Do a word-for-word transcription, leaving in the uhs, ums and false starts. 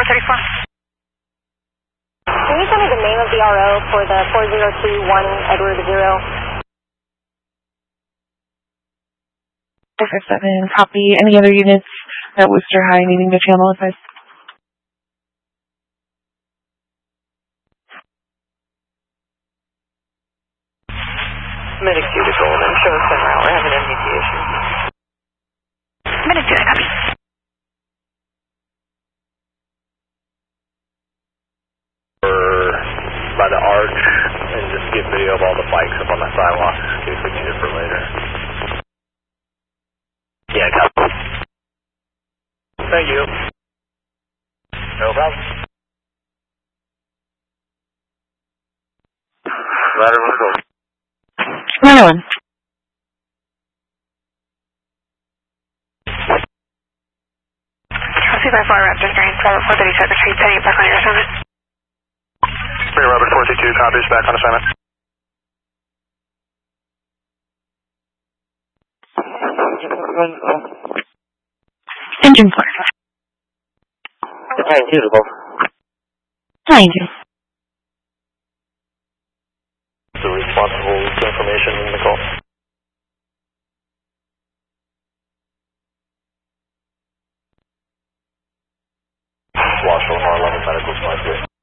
four thirty-four. Can you tell me the name of the R O for the four zero two one Edward Zero? four five seven, copy. Any other units at Worcester High needing to channel advice? Medic two to Golden, show us center out. We're having an M D T issue. Medic two, I copy. By the arch, and just get video of all the bikes up on the sidewalk in case we need it for later. Yeah, copy. Thank you. No problem. Ladder, let's go. Another one. Chelsea by four Raptor Green, four thirty-second Street, setting it back on your assignment. Rear Robert four two two, copies, back on assignment. Engine four. nine two to go. nine two. The responsible information in the call. Washington eleven medical supply.